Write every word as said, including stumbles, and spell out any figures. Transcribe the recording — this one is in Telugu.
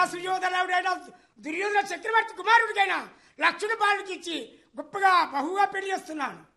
ఆ సుయోధనుడైన దుర్యోధన చక్రవర్తి కుమారుడికైనా లక్ష్మణ బాలుడికి ఇచ్చి గొప్పగా బహుగా పెళ్లి చేస్తున్నాను.